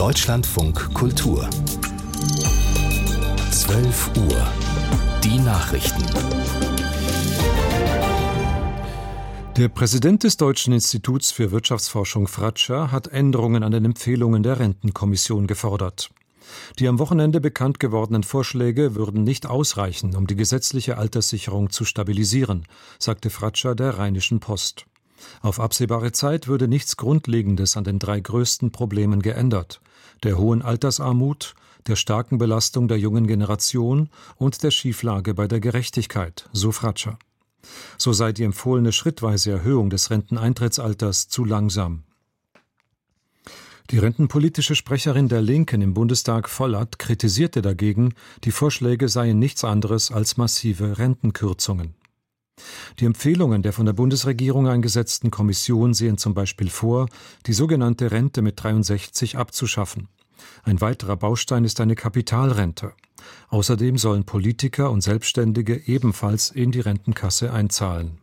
Deutschlandfunk Kultur 12 Uhr. Die Nachrichten. Der Präsident des Deutschen Instituts für Wirtschaftsforschung Fratscher hat Änderungen an den Empfehlungen der Rentenkommission gefordert. Die am Wochenende bekannt gewordenen Vorschläge würden nicht ausreichen, um die gesetzliche Alterssicherung zu stabilisieren, sagte Fratscher der Rheinischen Post. Auf absehbare Zeit würde nichts Grundlegendes an den 3 größten Problemen geändert: der hohen Altersarmut, der starken Belastung der jungen Generation und der Schieflage bei der Gerechtigkeit, so Fratscher. So sei die empfohlene schrittweise Erhöhung des Renteneintrittsalters zu langsam. Die rentenpolitische Sprecherin der Linken im Bundestag Vollert kritisierte dagegen, die Vorschläge seien nichts anderes als massive Rentenkürzungen. Die Empfehlungen der von der Bundesregierung eingesetzten Kommission sehen zum Beispiel vor, die sogenannte Rente mit 63 abzuschaffen. Ein weiterer Baustein ist eine Kapitalrente. Außerdem sollen Politiker und Selbstständige ebenfalls in die Rentenkasse einzahlen.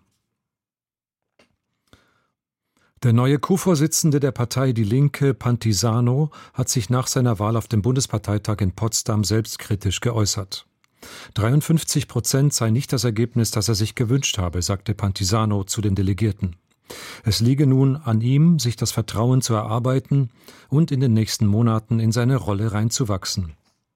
Der neue Co-Vorsitzende der Partei Die Linke, Pantisano, hat sich nach seiner Wahl auf dem Bundesparteitag in Potsdam selbstkritisch geäußert. 53% sei nicht das Ergebnis, das er sich gewünscht habe, sagte Pantisano zu den Delegierten. Es liege nun an ihm, sich das Vertrauen zu erarbeiten und in den nächsten Monaten in seine Rolle reinzuwachsen.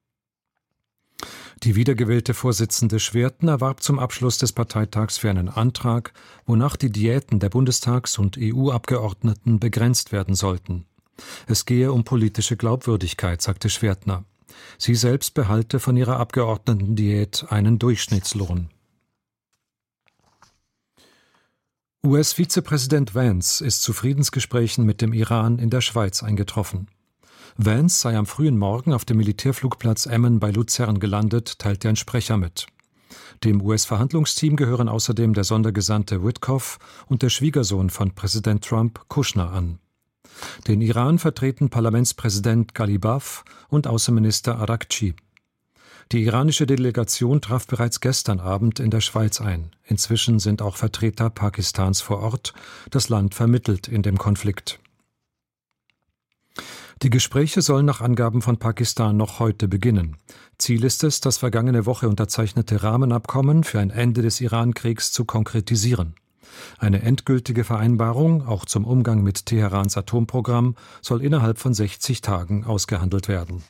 Die wiedergewählte Vorsitzende Schwerten erwarb zum Abschluss des Parteitags für einen Antrag, wonach die Diäten der Bundestags- und EU-Abgeordneten begrenzt werden sollten. Es gehe um politische Glaubwürdigkeit, sagte Schwertner. Sie selbst behalte von ihrer Abgeordnetendiät einen Durchschnittslohn. US-Vizepräsident Vance ist zu Friedensgesprächen mit dem Iran in der Schweiz eingetroffen. Vance sei am frühen Morgen auf dem Militärflugplatz Emmen bei Luzern gelandet, teilte ein Sprecher mit. Dem US-Verhandlungsteam gehören außerdem der Sondergesandte Witkoff und der Schwiegersohn von Präsident Trump, Kushner, an. Den Iran vertreten Parlamentspräsident Ghalibaf und Außenminister Araghchi. Die iranische Delegation traf bereits gestern Abend in der Schweiz ein. Inzwischen sind auch Vertreter Pakistans vor Ort. Das Land vermittelt in dem Konflikt. Die Gespräche sollen nach Angaben von Pakistan noch heute beginnen. Ziel ist es, das vergangene Woche unterzeichnete Rahmenabkommen für ein Ende des Iran-Kriegs zu konkretisieren. Eine endgültige Vereinbarung, auch zum Umgang mit Teherans Atomprogramm, soll innerhalb von 60 Tagen ausgehandelt werden.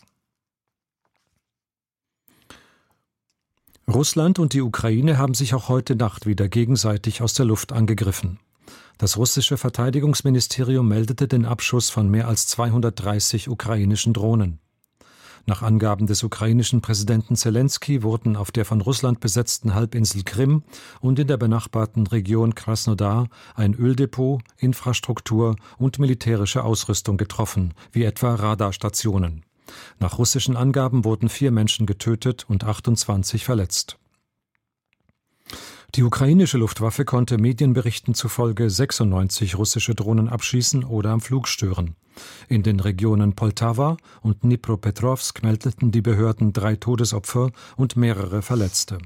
Russland und die Ukraine haben sich auch heute Nacht wieder gegenseitig aus der Luft angegriffen. Das russische Verteidigungsministerium meldete den Abschuss von mehr als 230 ukrainischen Drohnen. Nach Angaben des ukrainischen Präsidenten Selenskyj wurden auf der von Russland besetzten Halbinsel Krim und in der benachbarten Region Krasnodar ein Öldepot, Infrastruktur und militärische Ausrüstung getroffen, wie etwa Radarstationen. Nach russischen Angaben wurden 4 Menschen getötet und 28 verletzt. Die ukrainische Luftwaffe konnte Medienberichten zufolge 96 russische Drohnen abschießen oder am Flug stören. In den Regionen Poltawa und Dnipropetrovsk meldeten die Behörden 3 Todesopfer und mehrere Verletzte.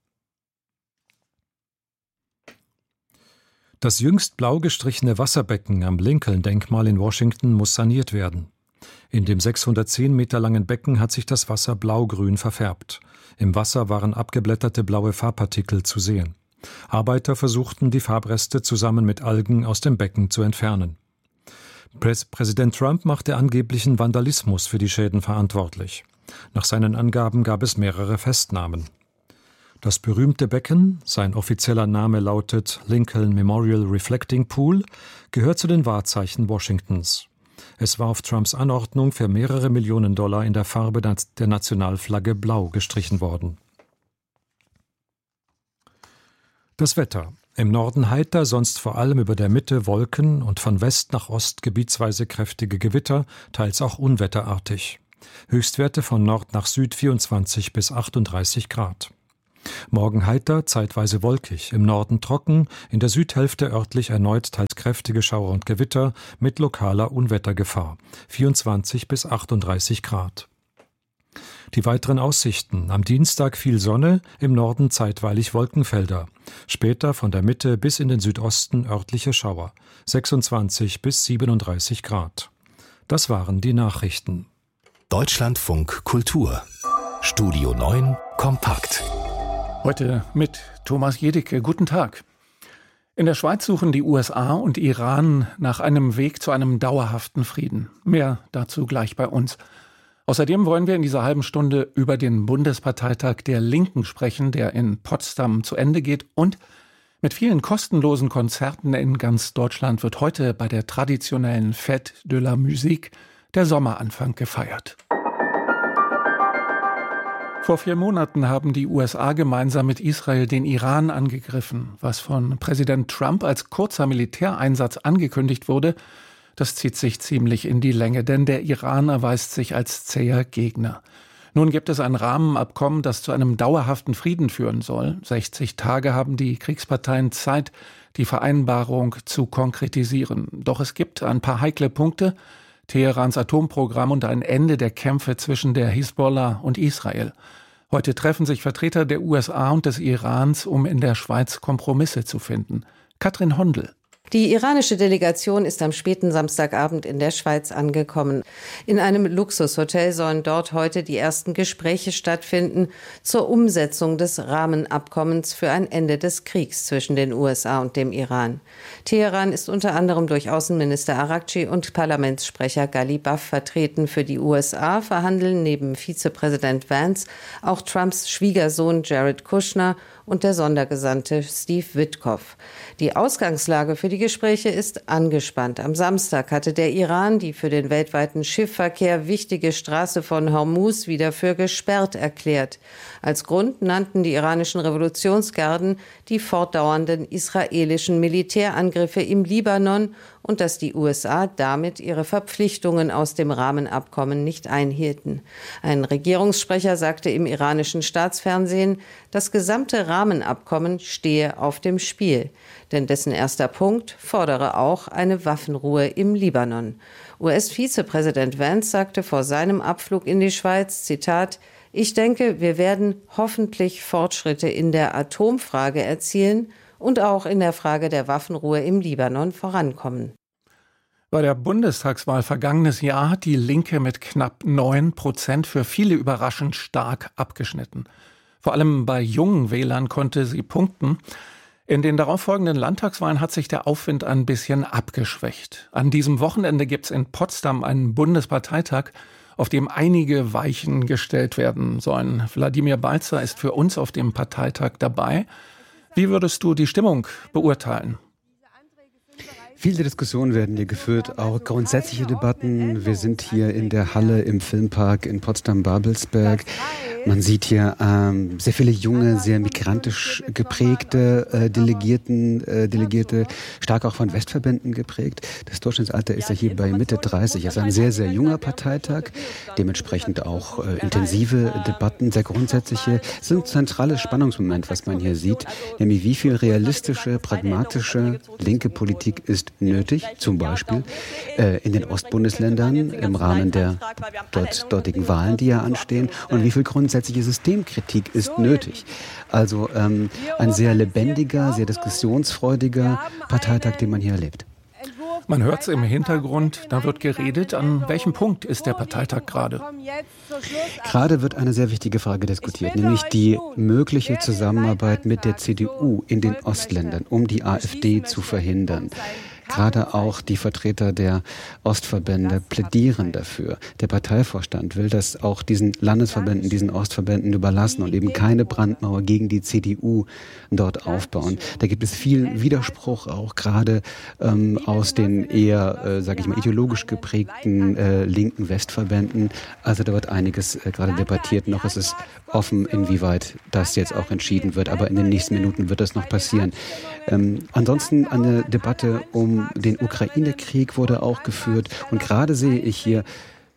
Das jüngst blau gestrichene Wasserbecken am Lincoln-Denkmal in Washington muss saniert werden. In dem 610 Meter langen Becken hat sich das Wasser blaugrün verfärbt. Im Wasser waren abgeblätterte blaue Farbpartikel zu sehen. Arbeiter versuchten, die Farbreste zusammen mit Algen aus dem Becken zu entfernen. Präsident Trump machte angeblichen Vandalismus für die Schäden verantwortlich. Nach seinen Angaben gab es mehrere Festnahmen. Das berühmte Becken, sein offizieller Name lautet Lincoln Memorial Reflecting Pool, gehört zu den Wahrzeichen Washingtons. Es war auf Trumps Anordnung für mehrere Millionen $, in der Farbe der Nationalflagge blau gestrichen worden. Das Wetter. Im Norden heiter, sonst vor allem über der Mitte Wolken und von West nach Ost gebietsweise kräftige Gewitter, teils auch unwetterartig. Höchstwerte von Nord nach Süd 24 bis 38 Grad. Morgen heiter, zeitweise wolkig, im Norden trocken, in der Südhälfte örtlich erneut teils kräftige Schauer und Gewitter mit lokaler Unwettergefahr, 24 bis 38 Grad. Die weiteren Aussichten: am Dienstag viel Sonne, im Norden zeitweilig Wolkenfelder. Später von der Mitte bis in den Südosten örtliche Schauer, 26 bis 37 Grad. Das waren die Nachrichten. Deutschlandfunk Kultur. Studio 9 kompakt. Heute mit Thomas Jedicke. Guten Tag. In der Schweiz suchen die USA und Iran nach einem Weg zu einem dauerhaften Frieden. Mehr dazu gleich bei uns. Außerdem wollen wir in dieser halben Stunde über den Bundesparteitag der Linken sprechen, der in Potsdam zu Ende geht. Und mit vielen kostenlosen Konzerten in ganz Deutschland wird heute bei der traditionellen Fête de la Musique der Sommeranfang gefeiert. Vor 4 Monaten haben die USA gemeinsam mit Israel den Iran angegriffen. Was von Präsident Trump als kurzer Militäreinsatz angekündigt wurde, das zieht sich ziemlich in die Länge, denn der Iran erweist sich als zäher Gegner. Nun gibt es ein Rahmenabkommen, das zu einem dauerhaften Frieden führen soll. 60 Tage haben die Kriegsparteien Zeit, die Vereinbarung zu konkretisieren. Doch es gibt ein paar heikle Punkte: Teherans Atomprogramm und ein Ende der Kämpfe zwischen der Hisbollah und Israel. Heute treffen sich Vertreter der USA und des Irans, um in der Schweiz Kompromisse zu finden. Katrin Hondel. Die iranische Delegation ist am späten Samstagabend in der Schweiz angekommen. In einem Luxushotel sollen dort heute die ersten Gespräche stattfinden zur Umsetzung des Rahmenabkommens für ein Ende des Kriegs zwischen den USA und dem Iran. Teheran ist unter anderem durch Außenminister Araghchi und Parlamentssprecher Ghalibaf vertreten. Für die USA verhandeln neben Vizepräsident Vance auch Trumps Schwiegersohn Jared Kushner und der Sondergesandte Steve Witkoff. Die Ausgangslage für die Gespräche ist angespannt. Am Samstag hatte der Iran die für den weltweiten Schiffverkehr wichtige Straße von Hormuz wieder für gesperrt erklärt. Als Grund nannten die iranischen Revolutionsgarden die fortdauernden israelischen Militärangriffe im Libanon und dass die USA damit ihre Verpflichtungen aus dem Rahmenabkommen nicht einhielten. Ein Regierungssprecher sagte im iranischen Staatsfernsehen, das gesamte Rahmenabkommen stehe auf dem Spiel. Denn dessen erster Punkt fordere auch eine Waffenruhe im Libanon. US-Vizepräsident Vance sagte vor seinem Abflug in die Schweiz, Zitat, ich denke, wir werden hoffentlich Fortschritte in der Atomfrage erzielen und auch in der Frage der Waffenruhe im Libanon vorankommen. Bei der Bundestagswahl vergangenes Jahr hat die Linke mit knapp 9% für viele überraschend stark abgeschnitten. Vor allem bei jungen Wählern konnte sie punkten. In den darauffolgenden Landtagswahlen hat sich der Aufwind ein bisschen abgeschwächt. An diesem Wochenende gibt es in Potsdam einen Bundesparteitag, auf dem einige Weichen gestellt werden sollen. Wladimir Balzer ist für uns auf dem Parteitag dabei. Wie würdest du die Stimmung beurteilen? Viele Diskussionen werden hier geführt, auch grundsätzliche Debatten. Wir sind hier in der Halle im Filmpark in Potsdam-Babelsberg. Man sieht hier sehr viele junge, sehr migrantisch geprägte Delegierte, stark auch von Westverbänden geprägt. Das Durchschnittsalter ist ja hier bei Mitte 30. Es ist ein sehr, sehr junger Parteitag. Dementsprechend auch intensive Debatten, sehr grundsätzliche. Es ist ein zentrales Spannungsmoment, was man hier sieht, nämlich wie viel realistische, pragmatische linke Politik ist nötig, zum Beispiel in den Ostbundesländern im Rahmen der dortigen Wahlen, die ja anstehen, und wie viel grundsätzliche Systemkritik ist nötig. Also ein sehr lebendiger, sehr diskussionsfreudiger Parteitag, den man hier erlebt. Man hört es im Hintergrund, da wird geredet. An welchem Punkt ist der Parteitag gerade? Gerade wird eine sehr wichtige Frage diskutiert, nämlich die mögliche Zusammenarbeit mit der CDU in den Ostländern, um die AfD zu verhindern. Gerade auch die Vertreter der Ostverbände plädieren dafür. Der Parteivorstand will das auch diesen Landesverbänden, diesen Ostverbänden überlassen und eben keine Brandmauer gegen die CDU dort aufbauen. Da gibt es viel Widerspruch, auch gerade aus den eher, ideologisch geprägten linken Westverbänden. Also da wird einiges gerade debattiert. Noch ist es offen, inwieweit das jetzt auch entschieden wird. Aber in den nächsten Minuten wird das noch passieren. Ansonsten eine Debatte um den Ukraine-Krieg wurde auch geführt. Und gerade sehe ich hier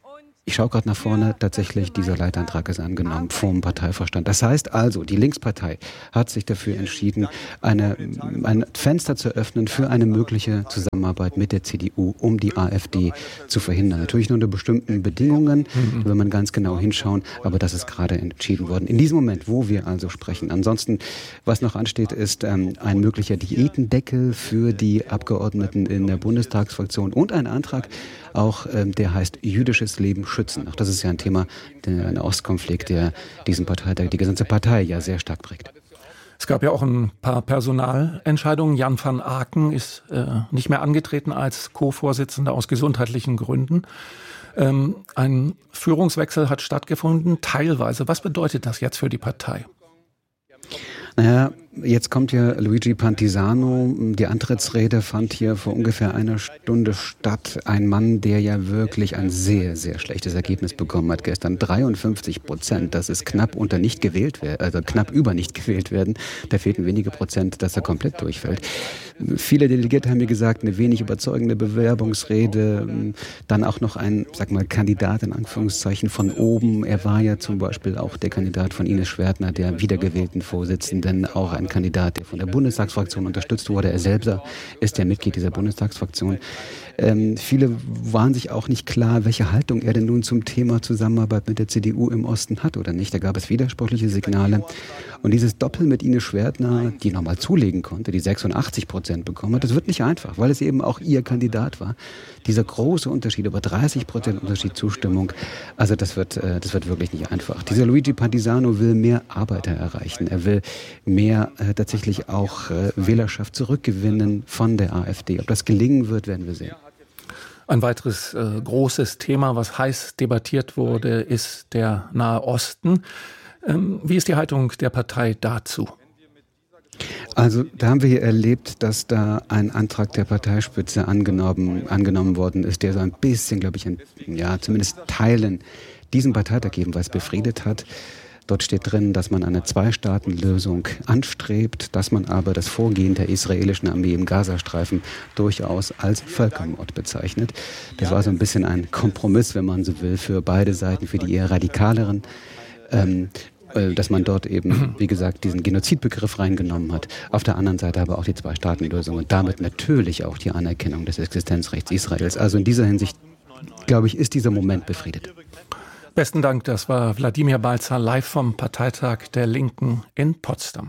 Ich schaue gerade nach vorne, tatsächlich dieser Leitantrag ist angenommen vom Parteivorstand. Das heißt also, die Linkspartei hat sich dafür entschieden, ein Fenster zu öffnen für eine mögliche Zusammenarbeit mit der CDU, um die AfD zu verhindern. Natürlich nur unter bestimmten Bedingungen, wenn man ganz genau hinschauen, aber das ist gerade entschieden worden. In diesem Moment, wo wir also sprechen. Ansonsten, was noch ansteht, ist ein möglicher Diätendeckel für die Abgeordneten in der Bundestagsfraktion und ein Antrag, auch der heißt jüdisches Leben schützen. Auch das ist ja ein Thema, ein Ostkonflikt, der diesen Parteitag, die gesamte Partei ja sehr stark prägt. Es gab ja auch ein paar Personalentscheidungen. Jan van Aken ist nicht mehr angetreten als Co-Vorsitzender aus gesundheitlichen Gründen. Ein Führungswechsel hat stattgefunden, teilweise. Was bedeutet das jetzt für die Partei? Naja, jetzt kommt ja Luigi Pantisano. Die Antrittsrede fand hier vor ungefähr einer Stunde statt. Ein Mann, der ja wirklich ein sehr, sehr schlechtes Ergebnis bekommen hat gestern. 53%. Das ist knapp unter nicht gewählt werden, also knapp über nicht gewählt werden. Da fehlten wenige Prozent, dass er komplett durchfällt. Viele Delegierte haben mir gesagt, eine wenig überzeugende Bewerbungsrede. Dann auch noch ein, Kandidat in Anführungszeichen von oben. Er war ja zum Beispiel auch der Kandidat von Ines Schwertner, der wiedergewählten Vorsitzenden, auch ein Kandidat, der von der Bundestagsfraktion unterstützt wurde. Er selbst ist ja Mitglied dieser Bundestagsfraktion. Viele waren sich auch nicht klar, welche Haltung er denn nun zum Thema Zusammenarbeit mit der CDU im Osten hat oder nicht. Da gab es widersprüchliche Signale. Und dieses Doppel mit Ines Schwertner, die nochmal zulegen konnte, die 86% bekommen hat, das wird nicht einfach, weil es eben auch ihr Kandidat war. Dieser große Unterschied, über 30% Unterschied Zustimmung, also das wird wirklich nicht einfach. Dieser Luigi Pantisano will mehr Arbeiter erreichen. Er will mehr tatsächlich auch Wählerschaft zurückgewinnen von der AfD. Ob das gelingen wird, werden wir sehen. Ein weiteres großes Thema, was heiß debattiert wurde, ist der Nahe Osten. Wie ist die Haltung der Partei dazu? Also da haben wir hier erlebt, dass da ein Antrag der Parteispitze angenommen worden ist, der so ein bisschen, glaube ich, zumindest Teilen diesen Parteitag jedenfalls befriedet hat. Dort steht drin, dass man eine Zwei-Staaten-Lösung anstrebt, dass man aber das Vorgehen der israelischen Armee im Gazastreifen durchaus als Völkermord bezeichnet. Das war so ein bisschen ein Kompromiss, wenn man so will, für beide Seiten, für die eher radikaleren, dass man dort eben, wie gesagt, diesen Genozidbegriff reingenommen hat. Auf der anderen Seite aber auch die Zwei-Staaten-Lösung und damit natürlich auch die Anerkennung des Existenzrechts Israels. Also in dieser Hinsicht, glaube ich, ist dieser Moment befriedet. Besten Dank, das war Wladimir Balzer live vom Parteitag der Linken in Potsdam.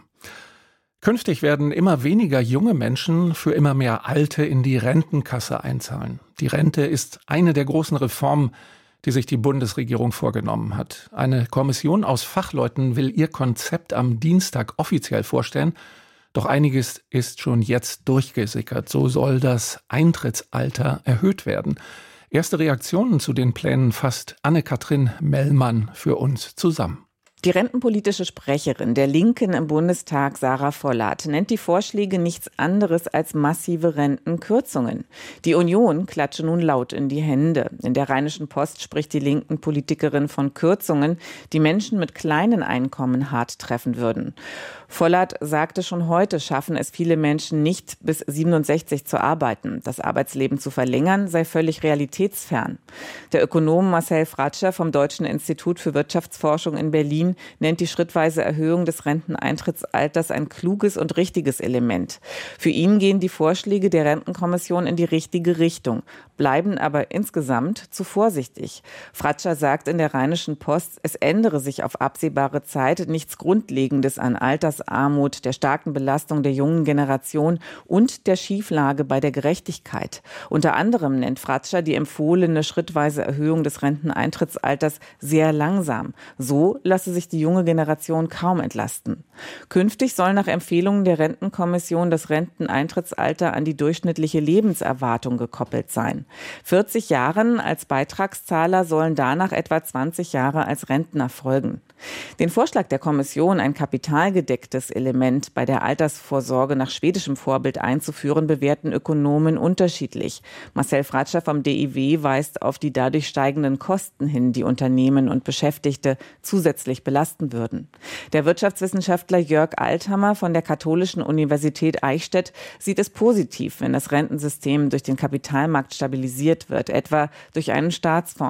Künftig werden immer weniger junge Menschen für immer mehr Alte in die Rentenkasse einzahlen. Die Rente ist eine der großen Reformen, die sich die Bundesregierung vorgenommen hat. Eine Kommission aus Fachleuten will ihr Konzept am Dienstag offiziell vorstellen. Doch einiges ist schon jetzt durchgesickert. So soll das Eintrittsalter erhöht werden. Erste Reaktionen zu den Plänen fasst Anne-Kathrin Mellmann für uns zusammen. Die rentenpolitische Sprecherin der Linken im Bundestag, Sarah Vollert, nennt die Vorschläge nichts anderes als massive Rentenkürzungen. Die Union klatsche nun laut in die Hände. In der Rheinischen Post spricht die linken Politikerin von Kürzungen, die Menschen mit kleinen Einkommen hart treffen würden. Vollert sagte, schon heute schaffen es viele Menschen nicht, bis 67 zu arbeiten. Das Arbeitsleben zu verlängern sei völlig realitätsfern. Der Ökonom Marcel Fratscher vom Deutschen Institut für Wirtschaftsforschung in Berlin nennt die schrittweise Erhöhung des Renteneintrittsalters ein kluges und richtiges Element. Für ihn gehen die Vorschläge der Rentenkommission in die richtige Richtung, bleiben aber insgesamt zu vorsichtig. Fratscher sagt in der Rheinischen Post, es ändere sich auf absehbare Zeit nichts Grundlegendes an Altersarmut, der starken Belastung der jungen Generation und der Schieflage bei der Gerechtigkeit. Unter anderem nennt Fratscher die empfohlene schrittweise Erhöhung des Renteneintrittsalters sehr langsam. So lasse sich die junge Generation kaum entlasten. Künftig soll nach Empfehlungen der Rentenkommission das Renteneintrittsalter an die durchschnittliche Lebenserwartung gekoppelt sein. 40 Jahren als Beitragszahler sollen danach etwa 20 Jahre als Rentner folgen. Den Vorschlag der Kommission, ein kapitalgedecktes Element bei der Altersvorsorge nach schwedischem Vorbild einzuführen, bewerten Ökonomen unterschiedlich. Marcel Fratscher vom DIW weist auf die dadurch steigenden Kosten hin, die Unternehmen und Beschäftigte zusätzlich belasten würden. Der Wirtschaftswissenschaftler Jörg Althammer von der Katholischen Universität Eichstätt sieht es positiv, wenn das Rentensystem durch den Kapitalmarkt stabilisiert wird, etwa durch einen Staatsfonds.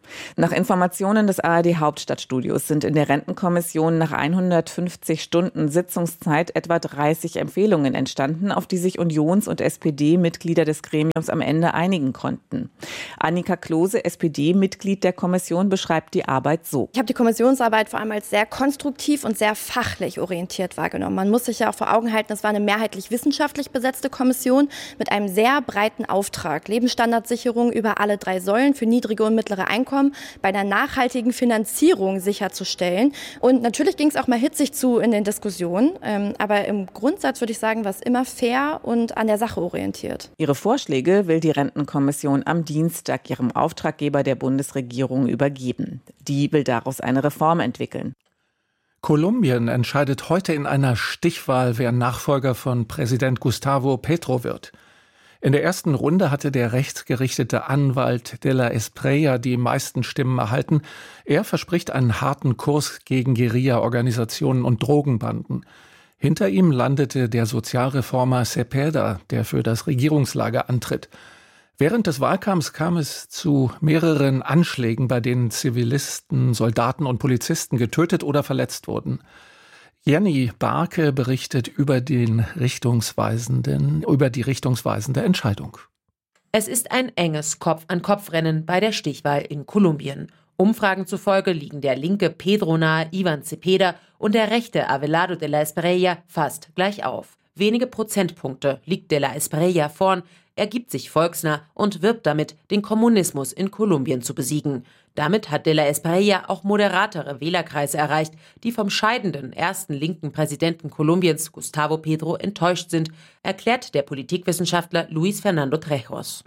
Nach Informationen des ARD-Hauptstadtstudios sind in der Rentenkommission nach 150 Stunden Sitzungszeit etwa 30 Empfehlungen entstanden, auf die sich Unions- und SPD-Mitglieder des Gremiums am Ende einigen konnten. Annika Klose, SPD-Mitglied der Kommission, beschreibt die Arbeit so. Ich habe die Kommissionsarbeit vor allem als sehr konstruktiv und sehr fachlich orientiert wahrgenommen. Man muss sich ja auch vor Augen halten, es war eine mehrheitlich wissenschaftlich besetzte Kommission mit einem sehr breiten Auftrag. Lebensstandardsicherung über alle 3 Säulen für niedrige und mittlere Einkommen bei einer nachhaltigen Finanzierung sicherzustellen. Und natürlich ging es auch mal hitzig zu in den Diskussionen. Aber im Grundsatz würde ich sagen, war es immer fair und an der Sache orientiert. Ihre Vorschläge will die Rentenkommission am Dienstag ihrem Auftraggeber der Bundesregierung übergeben. Die will daraus eine Reform entwickeln. Kolumbien entscheidet heute in einer Stichwahl, wer Nachfolger von Präsident Gustavo Petro wird. In der ersten Runde hatte der rechtsgerichtete Anwalt de la Espriella die meisten Stimmen erhalten. Er verspricht einen harten Kurs gegen Guerilla-Organisationen und Drogenbanden. Hinter ihm landete der Sozialreformer Cepeda, der für das Regierungslager antritt. Während des Wahlkampfs kam es zu mehreren Anschlägen, bei denen Zivilisten, Soldaten und Polizisten getötet oder verletzt wurden. Jenny Barke berichtet über die richtungsweisende Entscheidung. Es ist ein enges Kopf-an-Kopf-Rennen bei der Stichwahl in Kolumbien. Umfragen zufolge liegen der linke Pedro nahe Ivan Cepeda und der rechte Abelardo de la Espriella fast gleich auf. Wenige Prozentpunkte liegt de la Espriella vorn. Er gibt sich volksnah und wirbt damit, den Kommunismus in Kolumbien zu besiegen. Damit hat de la Espriella auch moderatere Wählerkreise erreicht, die vom scheidenden ersten linken Präsidenten Kolumbiens, Gustavo Petro, enttäuscht sind, erklärt der Politikwissenschaftler Luis Fernando Trejos.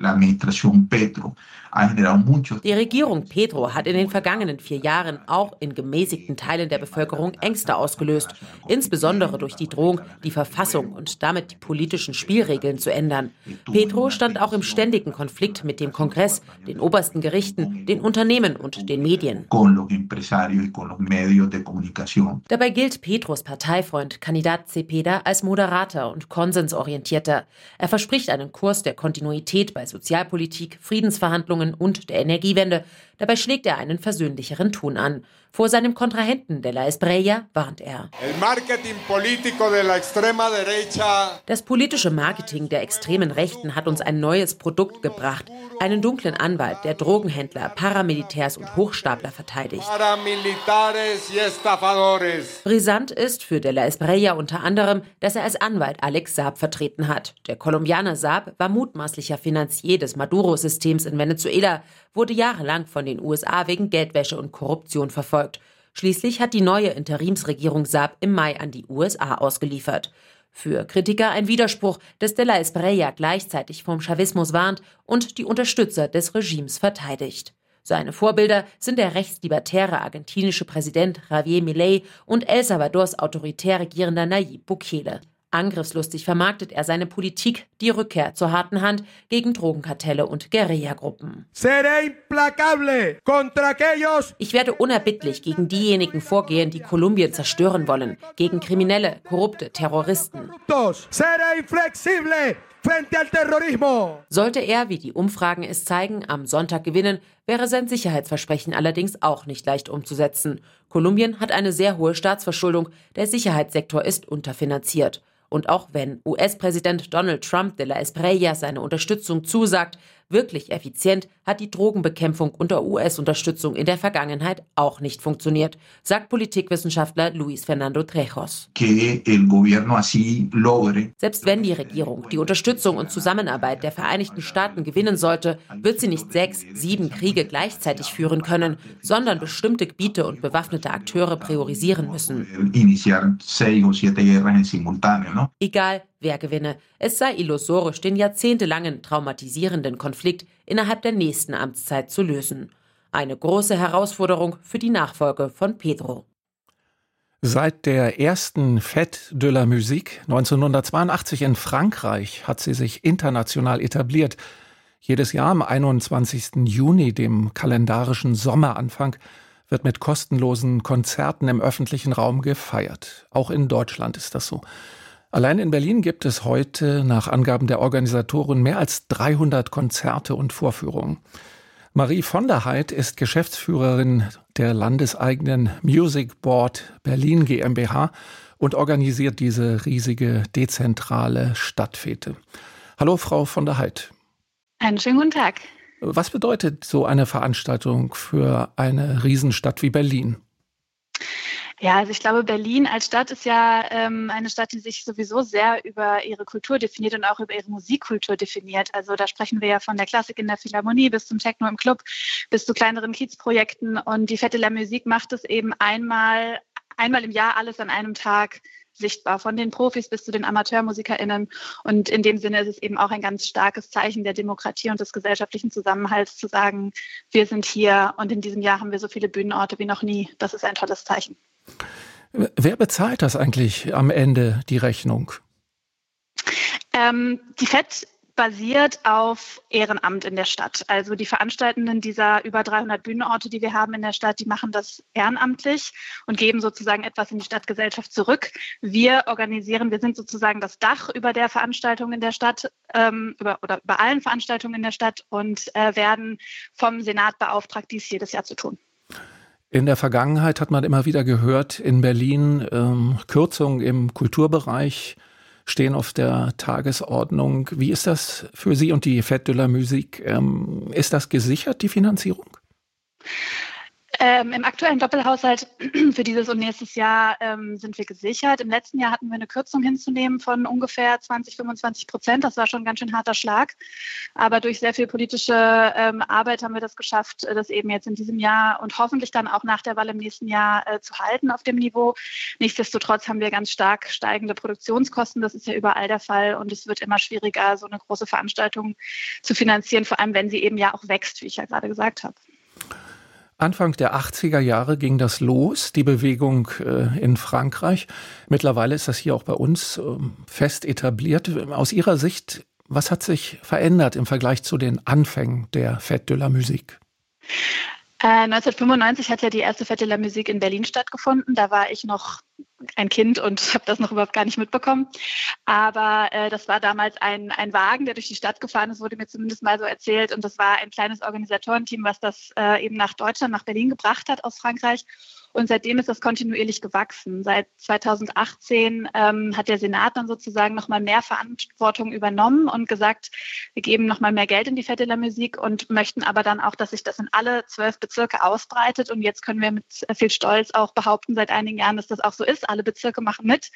Die Regierung Petro hat in den vergangenen 4 Jahren auch in gemäßigten Teilen der Bevölkerung Ängste ausgelöst, insbesondere durch die Drohung, die Verfassung und damit die politischen Spielregeln zu ändern. Petro stand auch im ständigen Konflikt mit dem Kongress, den obersten Gerichten, den Unternehmen und den Medien. Dabei gilt Petros Parteifreund, Kandidat Cepeda, als moderater und konsensorientierter. Er verspricht einen Kurs der Kontinuität bei Sozialpolitik, Friedensverhandlungen und der Energiewende. Dabei schlägt er einen versöhnlicheren Ton an. Vor seinem Kontrahenten de la Espriella warnt er. Das politische Marketing der extremen Rechten hat uns ein neues Produkt gebracht. Einen dunklen Anwalt, der Drogenhändler, Paramilitärs und Hochstapler verteidigt. Brisant ist für de la Espriella unter anderem, dass er als Anwalt Alex Saab vertreten hat. Der Kolumbianer Saab war mutmaßlicher Finanzier des Maduro-Systems in Venezuela, wurde jahrelang von den USA wegen Geldwäsche und Korruption verfolgt. Schließlich hat die neue Interimsregierung Saab im Mai an die USA ausgeliefert. Für Kritiker ein Widerspruch, dass de la Espriella gleichzeitig vom Chavismus warnt und die Unterstützer des Regimes verteidigt. Seine Vorbilder sind der rechtslibertäre argentinische Präsident Javier Milei und El Salvadors autoritär regierender Nayib Bukele. Angriffslustig vermarktet er seine Politik, die Rückkehr zur harten Hand gegen Drogenkartelle und Guerillagruppen. Ich werde unerbittlich gegen diejenigen vorgehen, die Kolumbien zerstören wollen, gegen Kriminelle, korrupte Terroristen. Sollte er, wie die Umfragen es zeigen, am Sonntag gewinnen, wäre sein Sicherheitsversprechen allerdings auch nicht leicht umzusetzen. Kolumbien hat eine sehr hohe Staatsverschuldung, der Sicherheitssektor ist unterfinanziert. Und auch wenn US-Präsident Donald Trump de la Espriella seine Unterstützung zusagt, wirklich effizient hat die Drogenbekämpfung unter US-Unterstützung in der Vergangenheit auch nicht funktioniert, sagt Politikwissenschaftler Luis Fernando Trejos. Selbst wenn die Regierung die Unterstützung und Zusammenarbeit der Vereinigten Staaten gewinnen sollte, wird sie nicht 6, 7 Kriege gleichzeitig führen können, sondern bestimmte Gebiete und bewaffnete Akteure priorisieren müssen. Egal, wer gewinne, es sei illusorisch, den jahrzehntelangen traumatisierenden Konflikt innerhalb der nächsten Amtszeit zu lösen. Eine große Herausforderung für die Nachfolge von Pedro. Seit der ersten Fête de la Musique 1982 in Frankreich hat sie sich international etabliert. Jedes Jahr am 21. Juni, dem kalendarischen Sommeranfang, wird mit kostenlosen Konzerten im öffentlichen Raum gefeiert. Auch in Deutschland ist das so. Allein in Berlin gibt es heute nach Angaben der Organisatoren mehr als 300 Konzerte und Vorführungen. Marie von der Heydt ist Geschäftsführerin der landeseigenen Music Board Berlin GmbH und organisiert diese riesige dezentrale Stadtfete. Hallo, Frau von der Heydt. Einen schönen guten Tag. Was bedeutet so eine Veranstaltung für eine Riesenstadt wie Berlin? Ja, also ich glaube, Berlin als Stadt ist ja eine Stadt, die sich sowieso sehr über ihre Kultur definiert und auch über ihre Musikkultur definiert. Also da sprechen wir ja von der Klassik in der Philharmonie bis zum Techno im Club, bis zu kleineren Kiezprojekten. Und die Fête de la Musique macht es eben einmal im Jahr alles an einem Tag sichtbar, von den Profis bis zu den AmateurmusikerInnen. Und in dem Sinne ist es eben auch ein ganz starkes Zeichen der Demokratie und des gesellschaftlichen Zusammenhalts zu sagen, wir sind hier und in diesem Jahr haben wir so viele Bühnenorte wie noch nie. Das ist ein tolles Zeichen. Wer bezahlt das eigentlich am Ende, die Rechnung? Die FET basiert auf Ehrenamt in der Stadt. Also die Veranstaltenden dieser über 300 Bühnenorte, die wir haben in der Stadt, die machen das ehrenamtlich und geben sozusagen etwas in die Stadtgesellschaft zurück. Wir sind sozusagen das Dach über der Veranstaltung in der Stadt, über allen Veranstaltungen in der Stadt und werden vom Senat beauftragt, dies jedes Jahr zu tun. In der Vergangenheit hat man immer wieder gehört, in Berlin Kürzungen im Kulturbereich stehen auf der Tagesordnung. Wie ist das für Sie und die Fête de la Musique? Ist das gesichert, die Finanzierung? Im aktuellen Doppelhaushalt für dieses und nächstes Jahr sind wir gesichert. Im letzten Jahr hatten wir eine Kürzung hinzunehmen von ungefähr 20-25%. Das war schon ein ganz schön harter Schlag. Aber durch sehr viel politische Arbeit haben wir das geschafft, das eben jetzt in diesem Jahr und hoffentlich dann auch nach der Wahl im nächsten Jahr zu halten auf dem Niveau. Nichtsdestotrotz haben wir ganz stark steigende Produktionskosten. Das ist ja überall der Fall. Und es wird immer schwieriger, so eine große Veranstaltung zu finanzieren, vor allem wenn sie eben ja auch wächst, wie ich ja gerade gesagt habe. Anfang der 80er Jahre ging das los, die Bewegung in Frankreich. Mittlerweile ist das hier auch bei uns fest etabliert. Aus Ihrer Sicht, was hat sich verändert im Vergleich zu den Anfängen der Fête de la Musique? 1995 hat ja die erste Fête de la Musique in Berlin stattgefunden. Da war ich noch ein Kind und habe das noch überhaupt gar nicht mitbekommen. Aber das war damals ein Wagen, der durch die Stadt gefahren ist, wurde mir zumindest mal so erzählt. Und das war ein kleines Organisatorenteam, was das eben nach Deutschland, nach Berlin gebracht hat aus Frankreich. Und seitdem ist das kontinuierlich gewachsen. Seit 2018 hat der Senat dann sozusagen nochmal mehr Verantwortung übernommen und gesagt, wir geben nochmal mehr Geld in die Fête de la Musique und möchten aber dann auch, dass sich das in alle 12 Bezirke ausbreitet. Und jetzt können wir mit viel Stolz auch behaupten, seit einigen Jahren, dass das auch so ist. Alle Bezirke machen mit.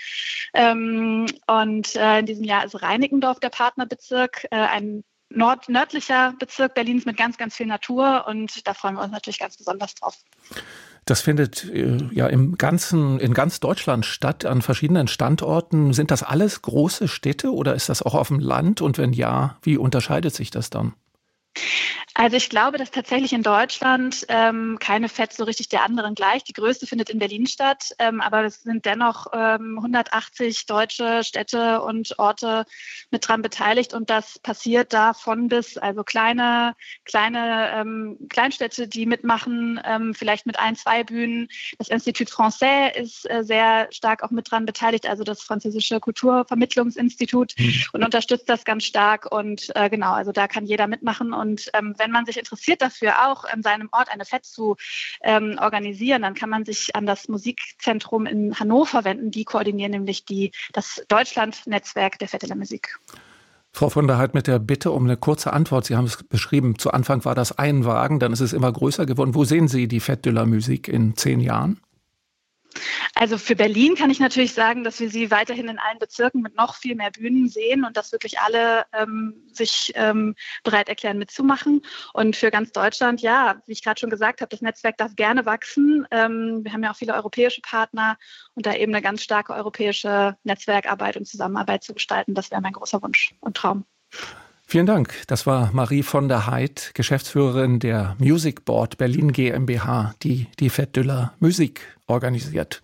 In diesem Jahr ist Reinickendorf der Partnerbezirk, ein nördlicher Bezirk Berlins mit ganz, ganz viel Natur. Und da freuen wir uns natürlich ganz besonders drauf. Das findet ja in ganz Deutschland statt, an verschiedenen Standorten. Sind das alles große Städte oder ist das auch auf dem Land? Und wenn ja, wie unterscheidet sich das dann? Also ich glaube, dass tatsächlich in Deutschland keine Fête so richtig der anderen gleich. Die größte findet in Berlin statt, aber es sind dennoch 180 deutsche Städte und Orte mit dran beteiligt und das passiert da von bis, also kleine Kleinstädte, die mitmachen, vielleicht mit 1-2 Bühnen. Das Institut Français ist sehr stark auch mit dran beteiligt, also das französische Kulturvermittlungsinstitut und unterstützt das ganz stark und genau, also da kann jeder mitmachen und wenn man sich interessiert dafür, auch in seinem Ort eine Fête zu organisieren, dann kann man sich an das Musikzentrum in Hannover wenden. Die koordinieren nämlich das Deutschland-Netzwerk der Fête de la Musique. Frau von der Heydt, mit der Bitte um eine kurze Antwort. Sie haben es beschrieben, zu Anfang war das ein Wagen, dann ist es immer größer geworden. Wo sehen Sie die Fête de la Musique in 10 Jahren? Also für Berlin kann ich natürlich sagen, dass wir sie weiterhin in allen Bezirken mit noch viel mehr Bühnen sehen und dass wirklich alle sich bereit erklären mitzumachen. Und für ganz Deutschland, ja, wie ich gerade schon gesagt habe, das Netzwerk darf gerne wachsen. Wir haben ja auch viele europäische Partner und da eben eine ganz starke europäische Netzwerkarbeit und Zusammenarbeit zu gestalten, das wäre mein großer Wunsch und Traum. Vielen Dank. Das war Marie von der Heydt, Geschäftsführerin der Music Board Berlin GmbH, die Fête de la Musique organisiert.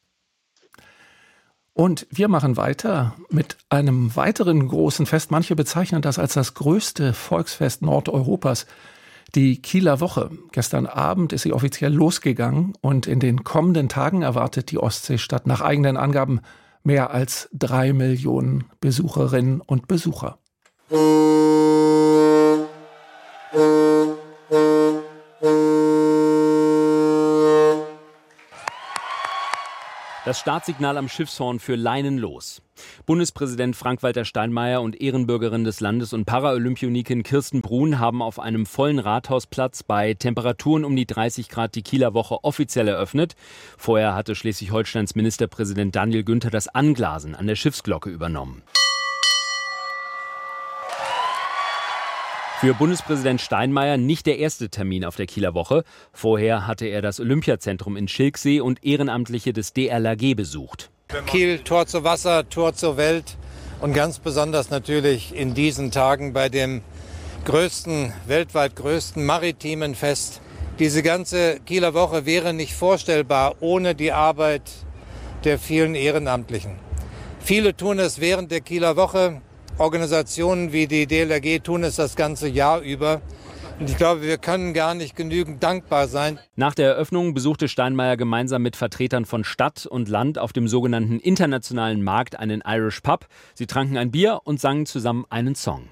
Und wir machen weiter mit einem weiteren großen Fest. Manche bezeichnen das als das größte Volksfest Nordeuropas, die Kieler Woche. Gestern Abend ist sie offiziell losgegangen und in den kommenden Tagen erwartet die Ostseestadt nach eigenen Angaben mehr als 3 Millionen Besucherinnen und Besucher. Das Startsignal am Schiffshorn für Leinen los. Bundespräsident Frank-Walter Steinmeier und Ehrenbürgerin des Landes und Paralympionikin Kirsten Brun haben auf einem vollen Rathausplatz bei Temperaturen um die 30 Grad die Kieler Woche offiziell eröffnet. Vorher hatte Schleswig-Holsteins Ministerpräsident Daniel Günther das Anglasen an der Schiffsglocke übernommen. Für Bundespräsident Steinmeier nicht der erste Termin auf der Kieler Woche. Vorher hatte er das Olympiazentrum in Schilksee und Ehrenamtliche des DLRG besucht. Kiel, Tor zu Wasser, Tor zur Welt und ganz besonders natürlich in diesen Tagen bei dem weltweit größten maritimen Fest. Diese ganze Kieler Woche wäre nicht vorstellbar ohne die Arbeit der vielen Ehrenamtlichen. Viele tun es während der Kieler Woche. Organisationen wie die DLRG tun es das ganze Jahr über. Und ich glaube, wir können gar nicht genügend dankbar sein. Nach der Eröffnung besuchte Steinmeier gemeinsam mit Vertretern von Stadt und Land auf dem sogenannten internationalen Markt einen Irish Pub. Sie tranken ein Bier und sangen zusammen einen Song.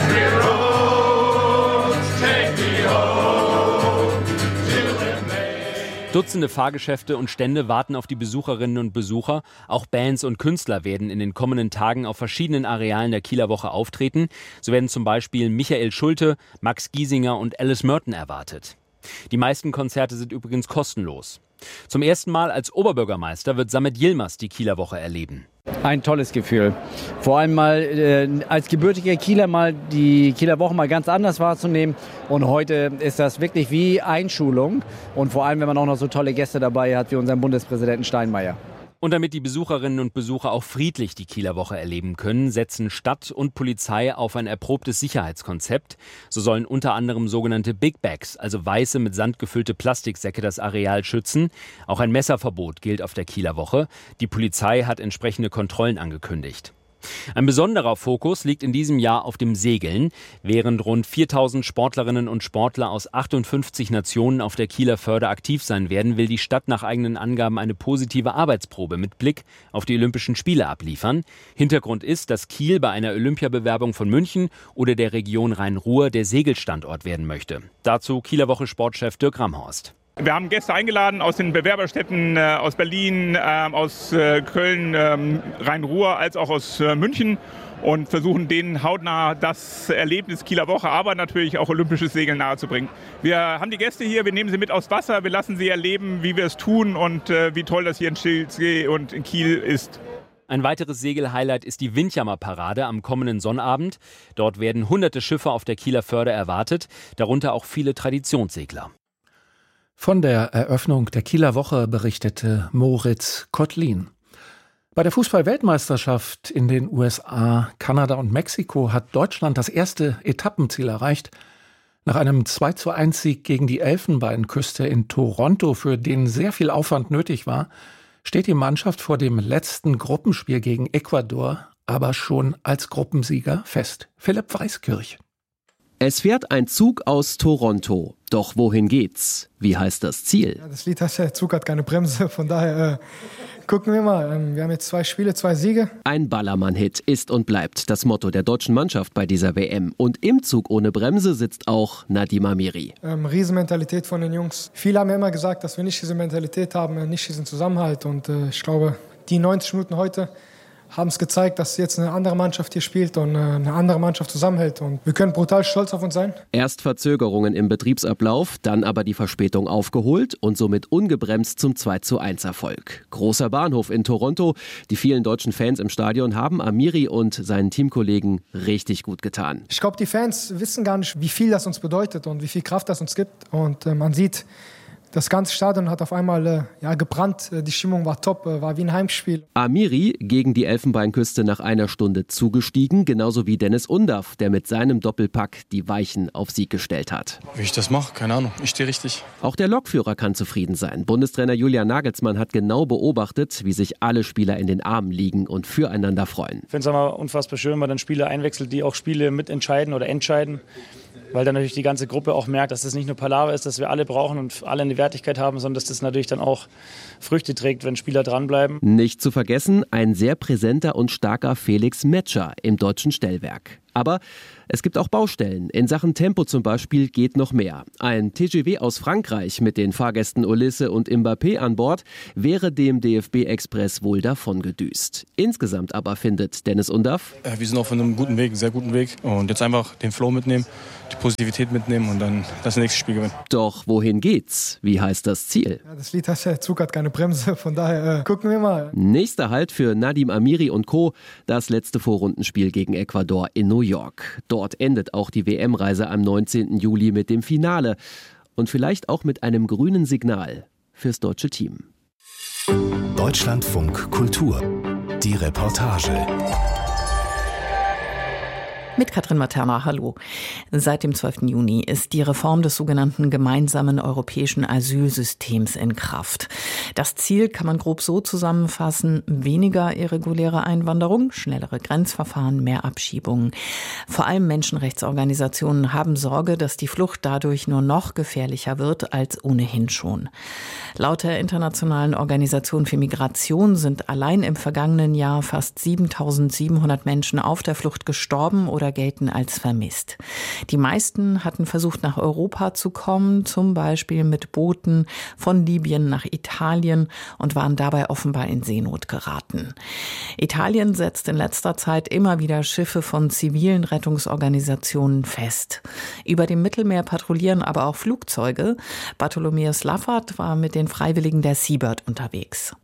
Dutzende Fahrgeschäfte und Stände warten auf die Besucherinnen und Besucher. Auch Bands und Künstler werden in den kommenden Tagen auf verschiedenen Arealen der Kieler Woche auftreten. So werden zum Beispiel Michael Schulte, Max Giesinger und Alice Merton erwartet. Die meisten Konzerte sind übrigens kostenlos. Zum ersten Mal als Oberbürgermeister wird Samet Yilmaz die Kieler Woche erleben. Ein tolles Gefühl. Vor allem mal als gebürtiger Kieler mal die Kieler Woche mal ganz anders wahrzunehmen. Und heute ist das wirklich wie Einschulung. Und vor allem, wenn man auch noch so tolle Gäste dabei hat wie unseren Bundespräsidenten Steinmeier. Und damit die Besucherinnen und Besucher auch friedlich die Kieler Woche erleben können, setzen Stadt und Polizei auf ein erprobtes Sicherheitskonzept. So sollen unter anderem sogenannte Big Bags, also weiße mit Sand gefüllte Plastiksäcke, das Areal schützen. Auch ein Messerverbot gilt auf der Kieler Woche. Die Polizei hat entsprechende Kontrollen angekündigt. Ein besonderer Fokus liegt in diesem Jahr auf dem Segeln. Während rund 4000 Sportlerinnen und Sportler aus 58 Nationen auf der Kieler Förde aktiv sein werden, will die Stadt nach eigenen Angaben eine positive Arbeitsprobe mit Blick auf die Olympischen Spiele abliefern. Hintergrund ist, dass Kiel bei einer Olympiabewerbung von München oder der Region Rhein-Ruhr der Segelstandort werden möchte. Dazu Kieler Woche Sportchef Dirk Ramhorst. Wir haben Gäste eingeladen aus den Bewerberstädten, aus Berlin, aus Köln, Rhein-Ruhr, als auch aus München und versuchen denen hautnah das Erlebnis Kieler Woche, aber natürlich auch olympisches Segeln nahezubringen. Wir haben die Gäste hier, wir nehmen sie mit aufs Wasser, wir lassen sie erleben, wie wir es tun und wie toll das hier in Schilksee und in Kiel ist. Ein weiteres Segelhighlight ist die Windjammer-Parade am kommenden Sonnabend. Dort werden hunderte Schiffe auf der Kieler Förde erwartet, darunter auch viele Traditionssegler. Von der Eröffnung der Kieler Woche berichtete Moritz Kottlin. Bei der Fußball-Weltmeisterschaft in den USA, Kanada und Mexiko hat Deutschland das erste Etappenziel erreicht. Nach einem 2:1-Sieg gegen die Elfenbeinküste in Toronto, für den sehr viel Aufwand nötig war, steht die Mannschaft vor dem letzten Gruppenspiel gegen Ecuador aber schon als Gruppensieger fest. Philipp Weiskirch. Es fährt ein Zug aus Toronto. Doch wohin geht's? Wie heißt das Ziel? Ja, das Lied heißt ja, der Zug hat keine Bremse. Von daher gucken wir mal. Wir haben jetzt 2 Spiele, 2 Siege. Ein Ballermann-Hit ist und bleibt das Motto der deutschen Mannschaft bei dieser WM. Und im Zug ohne Bremse sitzt auch Nadim Amiri. Riesenmentalität von den Jungs. Viele haben ja immer gesagt, dass wir nicht diese Mentalität haben, nicht diesen Zusammenhalt. Und ich glaube, die 90 Minuten heute haben es gezeigt, dass jetzt eine andere Mannschaft hier spielt und eine andere Mannschaft zusammenhält. Und wir können brutal stolz auf uns sein. Erst Verzögerungen im Betriebsablauf, dann aber die Verspätung aufgeholt und somit ungebremst zum 2:1-Erfolg. Großer Bahnhof in Toronto. Die vielen deutschen Fans im Stadion haben Amiri und seinen Teamkollegen richtig gut getan. Ich glaube, die Fans wissen gar nicht, wie viel das uns bedeutet und wie viel Kraft das uns gibt. Und man sieht, das ganze Stadion hat auf einmal gebrannt. Die Stimmung war top, war wie ein Heimspiel. Amiri gegen die Elfenbeinküste nach einer Stunde zugestiegen, genauso wie Dennis Undaff, der mit seinem Doppelpack die Weichen auf Sieg gestellt hat. Wie ich das mache, keine Ahnung. Ich stehe richtig. Auch der Lokführer kann zufrieden sein. Bundestrainer Julian Nagelsmann hat genau beobachtet, wie sich alle Spieler in den Armen liegen und füreinander freuen. Ich finde es immer unfassbar schön, wenn man dann Spieler einwechselt, die auch Spiele mitentscheiden oder entscheiden. Weil dann natürlich die ganze Gruppe auch merkt, dass das nicht nur Palaver ist, dass wir alle brauchen und alle eine Wertigkeit haben, sondern dass das natürlich dann auch Früchte trägt, wenn Spieler dranbleiben. Nicht zu vergessen, ein sehr präsenter und starker Felix Metscher im deutschen Stellwerk. Aber Es gibt auch Baustellen. In Sachen Tempo zum Beispiel geht noch mehr. Ein TGV aus Frankreich mit den Fahrgästen Olisse und Mbappé an Bord wäre dem DFB-Express wohl davongedüst. Insgesamt aber findet Dennis Undaff: Wir sind auf einem guten Weg, sehr guten Weg. Und jetzt einfach den Flow mitnehmen, die Positivität mitnehmen und dann das nächste Spiel gewinnen. Doch wohin geht's? Wie heißt das Ziel? Ja, das Lied heißt ja, der Zug hat keine Bremse, von daher gucken wir mal. Nächster Halt für Nadim Amiri und Co. Das letzte Vorrundenspiel gegen Ecuador in New York. Dort endet auch die WM-Reise am 19. Juli mit dem Finale. Und vielleicht auch mit einem grünen Signal fürs deutsche Team. Deutschlandfunk Kultur. Die Reportage. Mit Katrin Materna, hallo. Seit dem 12. Juni ist die Reform des sogenannten gemeinsamen europäischen Asylsystems in Kraft. Das Ziel kann man grob so zusammenfassen: weniger irreguläre Einwanderung, schnellere Grenzverfahren, mehr Abschiebungen. Vor allem Menschenrechtsorganisationen haben Sorge, dass die Flucht dadurch nur noch gefährlicher wird als ohnehin schon. Laut der Internationalen Organisation für Migration sind allein im vergangenen Jahr fast 7.700 Menschen auf der Flucht gestorben oder gelten als vermisst. Die meisten hatten versucht, nach Europa zu kommen, zum Beispiel mit Booten von Libyen nach Italien, und waren dabei offenbar in Seenot geraten. Italien setzt in letzter Zeit immer wieder Schiffe von zivilen Rettungsorganisationen fest. Über dem Mittelmeer patrouillieren aber auch Flugzeuge. Bartholomäus Laffert war mit den Freiwilligen der Seabird unterwegs.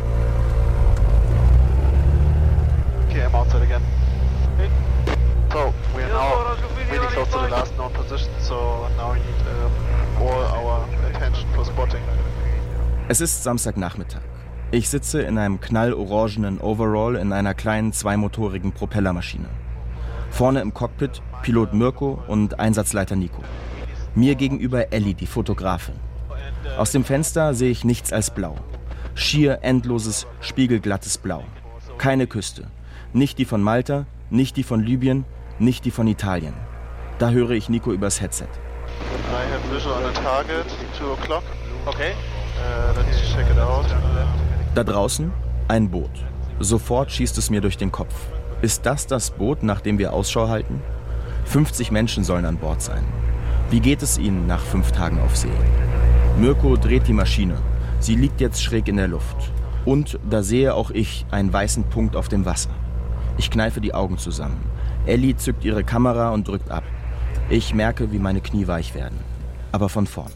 Okay, I'm outside again. So, we are now really close to the last known position, so now we need all our attention for spotting. Es ist Samstagnachmittag. Ich sitze in einem knallorangenen Overall in einer kleinen zweimotorigen Propellermaschine. Vorne im Cockpit Pilot Mirko und Einsatzleiter Nico. Mir gegenüber Elli, die Fotografin. Aus dem Fenster sehe ich nichts als Blau. Schier endloses, spiegelglattes Blau. Keine Küste. Nicht die von Malta, nicht die von Libyen, nicht die von Italien. Da höre ich Nico übers Headset. I have visual on a target, 2 o'clock. Okay. Let's check it out. Da draußen ein Boot. Sofort schießt es mir durch den Kopf. Ist das Boot, nach dem wir Ausschau halten? 50 Menschen sollen an Bord sein. Wie geht es ihnen nach 5 Tagen auf See? Mirko dreht die Maschine. Sie liegt jetzt schräg in der Luft. Und da sehe auch ich einen weißen Punkt auf dem Wasser. Ich kneife die Augen zusammen. Elli zückt ihre Kamera und drückt ab. Ich merke, wie meine Knie weich werden. Aber von vorn.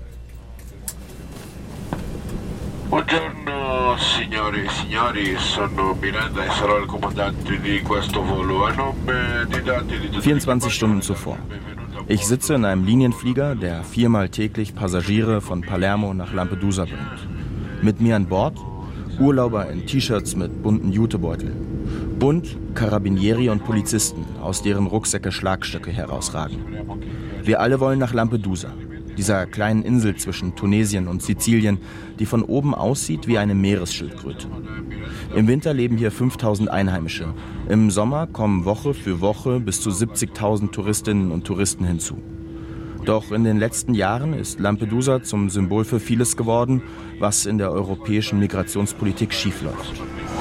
Buongiorno signore e signori, sono Miranda e sarò il comandante di questo volo. A nome di tanti di tutti. 24 Stunden zuvor. Ich sitze in einem Linienflieger, der 4-mal täglich Passagiere von Palermo nach Lampedusa bringt. Mit mir an Bord Urlauber in T-Shirts mit bunten Jutebeuteln. Und Carabinieri und Polizisten, aus deren Rucksäcke Schlagstöcke herausragen. Wir alle wollen nach Lampedusa, dieser kleinen Insel zwischen Tunesien und Sizilien, die von oben aussieht wie eine Meeresschildkröte. Im Winter leben hier 5.000 Einheimische. Im Sommer kommen Woche für Woche bis zu 70.000 Touristinnen und Touristen hinzu. Doch in den letzten Jahren ist Lampedusa zum Symbol für vieles geworden, was in der europäischen Migrationspolitik schiefläuft.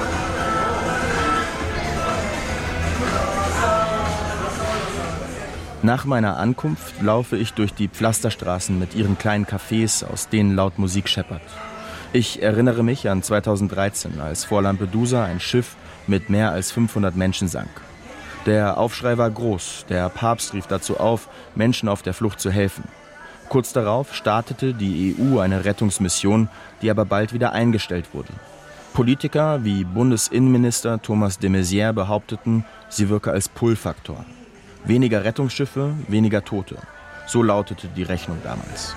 Nach meiner Ankunft laufe ich durch die Pflasterstraßen mit ihren kleinen Cafés, aus denen laut Musik scheppert. Ich erinnere mich an 2013, als vor Lampedusa ein Schiff mit mehr als 500 Menschen sank. Der Aufschrei war groß, der Papst rief dazu auf, Menschen auf der Flucht zu helfen. Kurz darauf startete die EU eine Rettungsmission, die aber bald wieder eingestellt wurde. Politiker wie Bundesinnenminister Thomas de Maizière behaupteten, sie wirke als Pull-Faktor. Weniger Rettungsschiffe, weniger Tote. So lautete die Rechnung damals.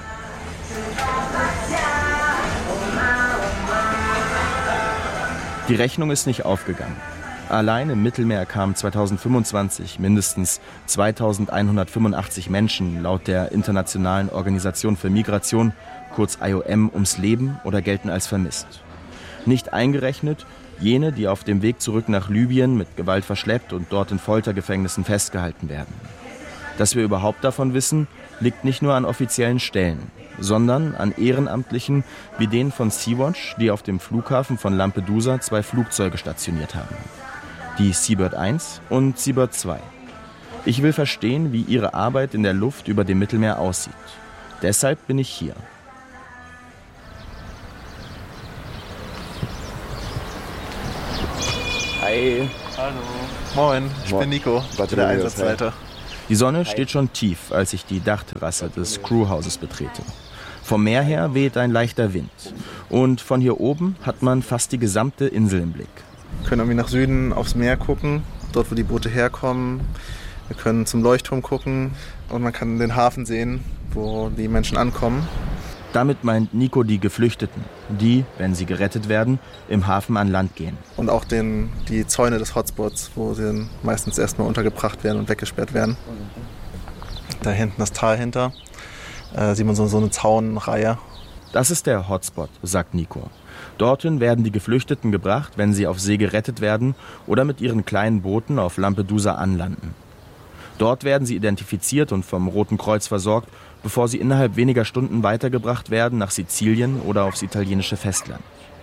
Die Rechnung ist nicht aufgegangen. Allein im Mittelmeer kamen 2025 mindestens 2.185 Menschen laut der Internationalen Organisation für Migration, kurz IOM, ums Leben oder gelten als vermisst. Nicht eingerechnet jene, die auf dem Weg zurück nach Libyen mit Gewalt verschleppt und dort in Foltergefängnissen festgehalten werden. Dass wir überhaupt davon wissen, liegt nicht nur an offiziellen Stellen, sondern an Ehrenamtlichen wie denen von Sea-Watch, die auf dem Flughafen von Lampedusa 2 Flugzeuge stationiert haben. Die Seabird 1 und Seabird 2. Ich will verstehen, wie ihre Arbeit in der Luft über dem Mittelmeer aussieht. Deshalb bin ich hier. Hi. Hallo. Moin, ich bin Nico, der Einsatzleiter. Die Sonne steht schon tief, als ich die Dachterrasse des Crewhauses betrete. Vom Meer her weht ein leichter Wind. Und von hier oben hat man fast die gesamte Insel im Blick. Wir können irgendwie nach Süden aufs Meer gucken, dort wo die Boote herkommen. Wir können zum Leuchtturm gucken und man kann den Hafen sehen, wo die Menschen ankommen. Damit meint Nico die Geflüchteten, die, wenn sie gerettet werden, im Hafen an Land gehen. Und auch die Zäune des Hotspots, wo sie meistens erstmal untergebracht werden und weggesperrt werden. Da hinten das Tal hinter, sieht man so eine Zaunreihe. Das ist der Hotspot, sagt Nico. Dorthin werden die Geflüchteten gebracht, wenn sie auf See gerettet werden oder mit ihren kleinen Booten auf Lampedusa anlanden. Dort werden sie identifiziert und vom Roten Kreuz versorgt, bevor sie innerhalb weniger Stunden weitergebracht werden nach Sizilien oder aufs italienische Festland.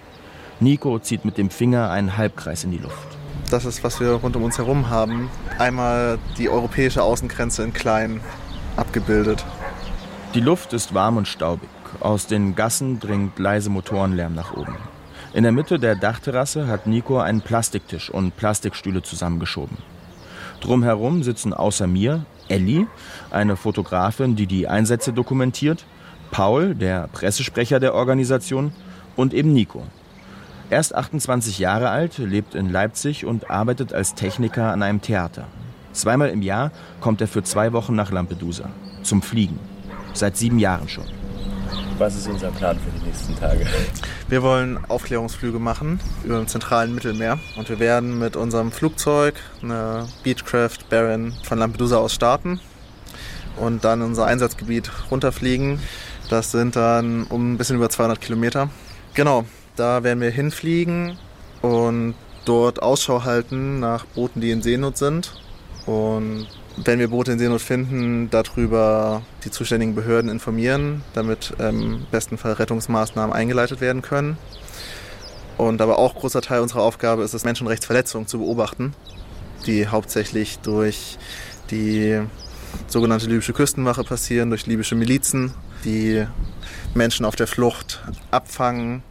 Nico zieht mit dem Finger einen Halbkreis in die Luft. Das ist, was wir rund um uns herum haben. Einmal die europäische Außengrenze in klein abgebildet. Die Luft ist warm und staubig. Aus den Gassen dringt leise Motorenlärm nach oben. In der Mitte der Dachterrasse hat Nico einen Plastiktisch und Plastikstühle zusammengeschoben. Drumherum sitzen außer mir Elli, eine Fotografin, die die Einsätze dokumentiert, Paul, der Pressesprecher der Organisation, und eben Nico. Er ist 28 Jahre alt, lebt in Leipzig und arbeitet als Techniker an einem Theater. 2-mal im Jahr kommt er für 2 Wochen nach Lampedusa, zum Fliegen. Seit 7 Jahren schon. Was ist unser Plan für die nächsten Tage? Wir wollen Aufklärungsflüge machen über dem zentralen Mittelmeer. Und wir werden mit unserem Flugzeug, einer Beechcraft Baron, von Lampedusa aus starten und dann in unser Einsatzgebiet runterfliegen. Das sind dann ein bisschen über 200 Kilometer. Genau, da werden wir hinfliegen und dort Ausschau halten nach Booten, die in Seenot sind. Und wenn wir Boote in Seenot finden, darüber die zuständigen Behörden informieren, damit im besten Fall Rettungsmaßnahmen eingeleitet werden können. Und aber auch großer Teil unserer Aufgabe ist es, Menschenrechtsverletzungen zu beobachten, die hauptsächlich durch die sogenannte libysche Küstenwache passieren, durch libysche Milizen, die Menschen auf der Flucht abfangen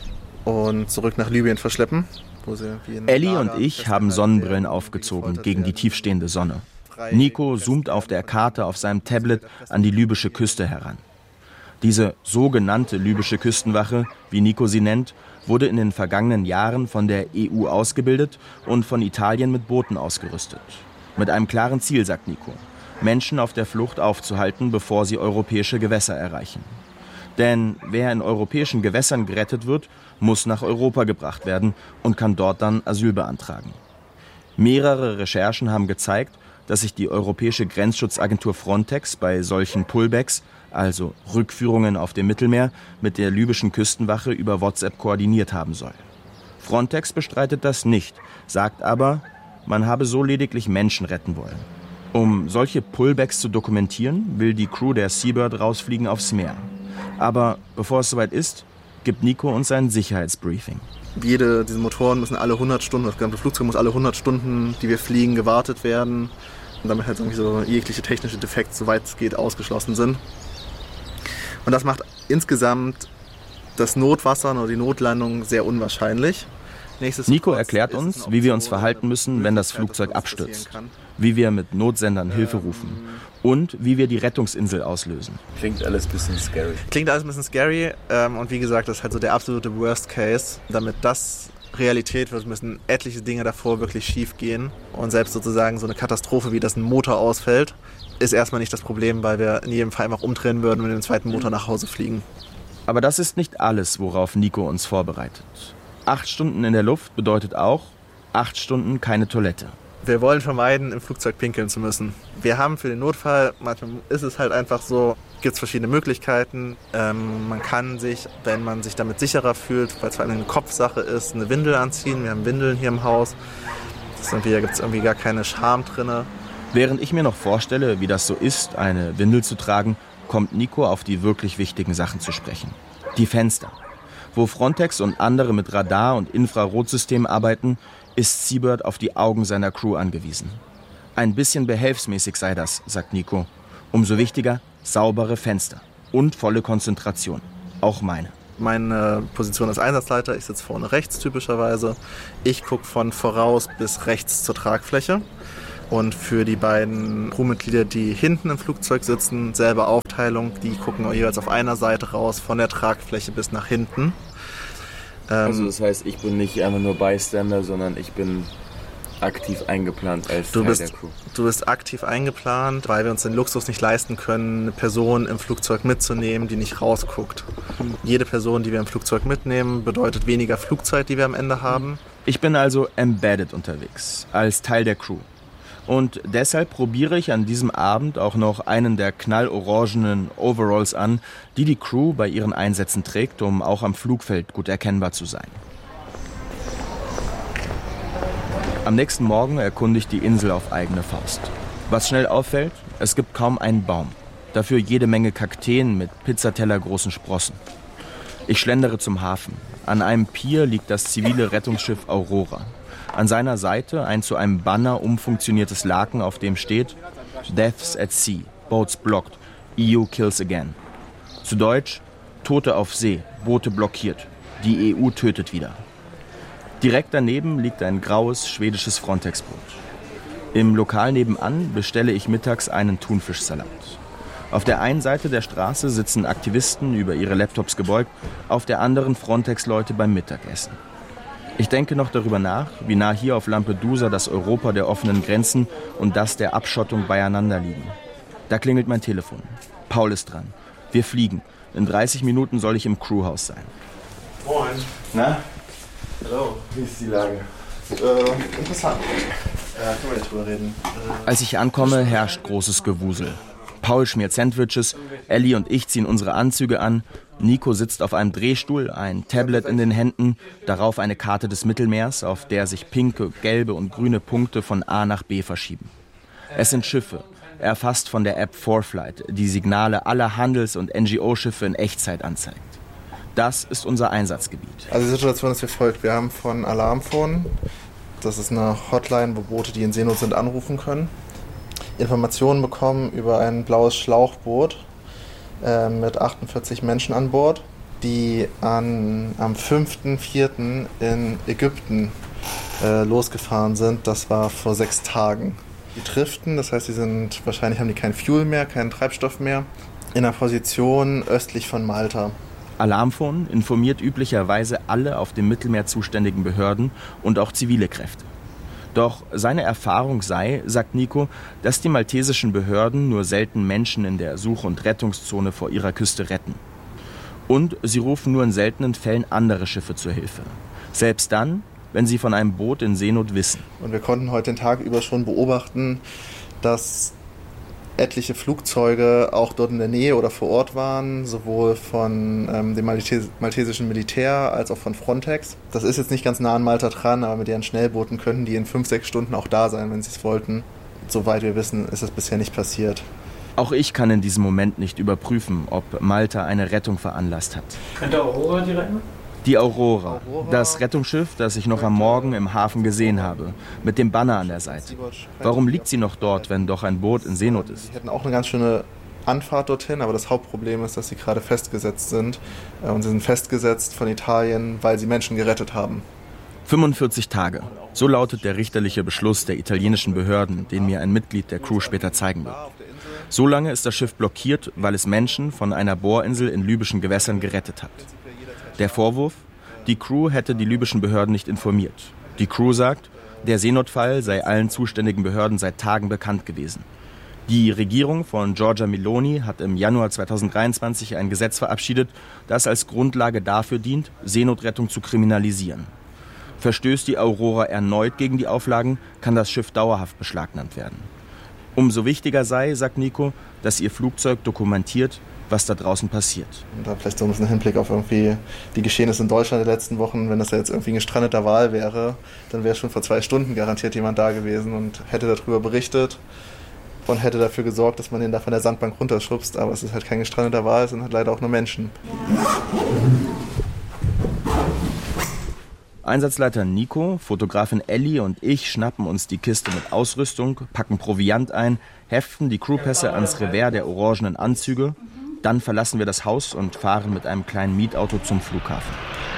und zurück nach Libyen verschleppen. Elli und ich haben Sonnenbrillen aufgezogen gegen die tiefstehende Sonne. Nico zoomt auf der Karte auf seinem Tablet an die libysche Küste heran. Diese sogenannte libysche Küstenwache, wie Nico sie nennt, wurde in den vergangenen Jahren von der EU ausgebildet und von Italien mit Booten ausgerüstet. Mit einem klaren Ziel, sagt Nico: Menschen auf der Flucht aufzuhalten, bevor sie europäische Gewässer erreichen. Denn wer in europäischen Gewässern gerettet wird, muss nach Europa gebracht werden und kann dort dann Asyl beantragen. Mehrere Recherchen haben gezeigt, dass sich die Europäische Grenzschutzagentur Frontex bei solchen Pullbacks, also Rückführungen auf dem Mittelmeer, mit der libyschen Küstenwache über WhatsApp koordiniert haben soll. Frontex bestreitet das nicht, sagt aber, man habe so lediglich Menschen retten wollen. Um solche Pullbacks zu dokumentieren, will die Crew der Seabird rausfliegen aufs Meer. Aber bevor es soweit ist, gibt Nico uns ein Sicherheitsbriefing. Diese Motoren müssen alle 100 Stunden, das gesamte Flugzeug muss alle 100 Stunden, die wir fliegen, gewartet werden. Und damit halt irgendwie so jegliche technische Defekte, soweit es geht, ausgeschlossen sind. Und das macht insgesamt das Notwassern oder die Notlandung sehr unwahrscheinlich. Nico erklärt uns, wie wir uns verhalten müssen, wenn das Flugzeug abstürzt. Wie wir mit Notsendern Hilfe rufen. Und wie wir die Rettungsinsel auslösen. Klingt alles ein bisschen scary. Klingt alles ein bisschen scary. Und wie gesagt, das ist halt so der absolute Worst Case. Damit das Realität wird, müssen etliche Dinge davor wirklich schief gehen. Und selbst sozusagen so eine Katastrophe, wie dass ein Motor ausfällt, ist erstmal nicht das Problem, weil wir in jedem Fall einfach umdrehen würden und mit dem zweiten Motor nach Hause fliegen. Aber das ist nicht alles, worauf Nico uns vorbereitet. 8 Stunden in der Luft bedeutet auch 8 Stunden keine Toilette. Wir wollen vermeiden, im Flugzeug pinkeln zu müssen. Wir haben für den Notfall, manchmal ist es halt einfach so, gibt es verschiedene Möglichkeiten. Man kann sich, wenn man sich damit sicherer fühlt, weil es vor allem eine Kopfsache ist, eine Windel anziehen. Wir haben Windeln hier im Haus. Da gibt es irgendwie gar keine Scham drin. Während ich mir noch vorstelle, wie das so ist, eine Windel zu tragen, kommt Nico auf die wirklich wichtigen Sachen zu sprechen. Die Fenster. Wo Frontex und andere mit Radar- und Infrarotsystemen arbeiten, ist Seabird auf die Augen seiner Crew angewiesen. Ein bisschen behelfsmäßig sei das, sagt Nico. Umso wichtiger, saubere Fenster und volle Konzentration. Auch meine. Meine Position als Einsatzleiter, ich sitze vorne rechts typischerweise. Ich gucke von voraus bis rechts zur Tragfläche. Und für die beiden Crewmitglieder, die hinten im Flugzeug sitzen, selbe Aufteilung. Die gucken jeweils auf einer Seite raus, von der Tragfläche bis nach hinten. Also das heißt, ich bin nicht einfach nur Bystander, sondern ich bin aktiv eingeplant als Teil der Crew. Du bist aktiv eingeplant, weil wir uns den Luxus nicht leisten können, eine Person im Flugzeug mitzunehmen, die nicht rausguckt. Jede Person, die wir im Flugzeug mitnehmen, bedeutet weniger Flugzeit, die wir am Ende haben. Ich bin also embedded unterwegs, als Teil der Crew. Und deshalb probiere ich an diesem Abend auch noch einen der knallorangenen Overalls an, die die Crew bei ihren Einsätzen trägt, um auch am Flugfeld gut erkennbar zu sein. Am nächsten Morgen erkunde ich die Insel auf eigene Faust. Was schnell auffällt, es gibt kaum einen Baum. Dafür jede Menge Kakteen mit pizzatellergroßen Sprossen. Ich schlendere zum Hafen. An einem Pier liegt das zivile Rettungsschiff Aurora. An seiner Seite ein zu einem Banner umfunktioniertes Laken, auf dem steht Deaths at Sea, Boats blocked, EU kills again. Zu Deutsch, Tote auf See, Boote blockiert, die EU tötet wieder. Direkt daneben liegt ein graues schwedisches Frontex-Boot. Im Lokal nebenan bestelle ich mittags einen Thunfischsalat. Auf der einen Seite der Straße sitzen Aktivisten über ihre Laptops gebeugt, auf der anderen Frontex-Leute beim Mittagessen. Ich denke noch darüber nach, wie nah hier auf Lampedusa das Europa der offenen Grenzen und das der Abschottung beieinander liegen. Da klingelt mein Telefon. Paul ist dran. Wir fliegen. In 30 Minuten soll ich im Crewhaus sein. Moin. Na? Hallo. Wie ist die Lage? Interessant. Können wir nicht drüber reden. Als ich ankomme, herrscht großes Gewusel. Paul schmiert Sandwiches, Ellie und ich ziehen unsere Anzüge an. Nico sitzt auf einem Drehstuhl, ein Tablet in den Händen, darauf eine Karte des Mittelmeers, auf der sich pinke, gelbe und grüne Punkte von A nach B verschieben. Es sind Schiffe, erfasst von der App 4Flight, die Signale aller Handels- und NGO-Schiffe in Echtzeit anzeigt. Das ist unser Einsatzgebiet. Also die Situation ist wie folgt. Wir haben von Alarmphone, das ist eine Hotline, wo Boote, die in Seenot sind, anrufen können, Informationen bekommen über ein blaues Schlauchboot mit 48 Menschen an Bord, die am 5.4. in Ägypten losgefahren sind. Das war vor 6 Tagen. Die driften, das heißt, wahrscheinlich haben die kein Fuel mehr, keinen Treibstoff mehr, in einer Position östlich von Malta. Alarmphone informiert üblicherweise alle auf dem Mittelmeer zuständigen Behörden und auch zivile Kräfte. Doch seine Erfahrung sei, sagt Nico, dass die maltesischen Behörden nur selten Menschen in der Such- und Rettungszone vor ihrer Küste retten. Und sie rufen nur in seltenen Fällen andere Schiffe zur Hilfe. Selbst dann, wenn sie von einem Boot in Seenot wissen. Und wir konnten heute den Tag über schon beobachten, dass etliche Flugzeuge auch dort in der Nähe oder vor Ort waren, sowohl von dem maltesischen Militär als auch von Frontex. Das ist jetzt nicht ganz nah an Malta dran, aber mit ihren Schnellbooten könnten die in 5-6 Stunden auch da sein, wenn sie es wollten. Soweit wir wissen, ist es bisher nicht passiert. Auch ich kann in diesem Moment nicht überprüfen, ob Malta eine Rettung veranlasst hat. Könnte Aurora die retten? Die Aurora, das Rettungsschiff, das ich noch am Morgen im Hafen gesehen habe, mit dem Banner an der Seite. Warum liegt sie noch dort, wenn doch ein Boot in Seenot ist? Sie hätten auch eine ganz schöne Anfahrt dorthin, aber das Hauptproblem ist, dass sie gerade festgesetzt sind. Und sie sind festgesetzt von Italien, weil sie Menschen gerettet haben. 45 Tage. So lautet der richterliche Beschluss der italienischen Behörden, den mir ein Mitglied der Crew später zeigen wird. So lange ist das Schiff blockiert, weil es Menschen von einer Bohrinsel in libyschen Gewässern gerettet hat. Der Vorwurf? Die Crew hätte die libyschen Behörden nicht informiert. Die Crew sagt, der Seenotfall sei allen zuständigen Behörden seit Tagen bekannt gewesen. Die Regierung von Giorgia Meloni hat im Januar 2023 ein Gesetz verabschiedet, das als Grundlage dafür dient, Seenotrettung zu kriminalisieren. Verstößt die Aurora erneut gegen die Auflagen, kann das Schiff dauerhaft beschlagnahmt werden. Umso wichtiger sei, sagt Nico, dass ihr Flugzeug dokumentiert, was da draußen passiert. Und da vielleicht so ein bisschen Hinblick auf irgendwie die Geschehnisse in Deutschland der letzten Wochen. Wenn das ja jetzt irgendwie ein gestrandeter Wal wäre, dann wäre schon vor 2 Stunden garantiert jemand da gewesen und hätte darüber berichtet und hätte dafür gesorgt, dass man den da von der Sandbank runterschubst. Aber es ist halt kein gestrandeter Wal, es sind halt leider auch nur Menschen. Einsatzleiter Nico, Fotografin Ellie und ich schnappen uns die Kiste mit Ausrüstung, packen Proviant ein, heften die Crewpässe ans Revers der orangenen Anzüge. Dann verlassen wir das Haus und fahren mit einem kleinen Mietauto zum Flughafen.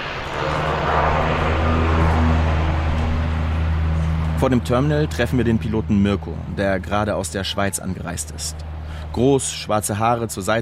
Vor dem Terminal treffen wir den Piloten Mirko, der gerade aus der Schweiz angereist ist. Groß, schwarze Haare zur Seite